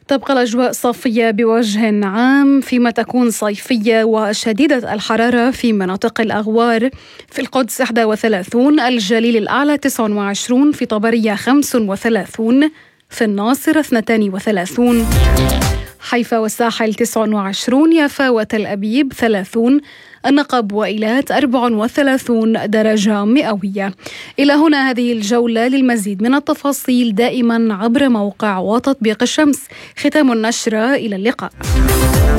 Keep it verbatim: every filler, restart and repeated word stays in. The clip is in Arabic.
تبقى الأجواء صافية بوجه عام، فيما تكون صيفية وشديدة الحرارة في مناطق الأغوار. في القدس واحد وثلاثين، الجليل الأعلى تسعة وعشرين، في طبرية خمسة وثلاثين، في الناصر اثنين وثلاثين، حيفا والساحل تسعة وعشرين، يافا وتل أبيب ثلاثين، النقب وإيلات أربعة وثلاثين درجة مئوية. إلى هنا هذه الجولة. للمزيد من التفاصيل دائما عبر موقع وتطبيق الشمس. ختام النشرة، إلى اللقاء.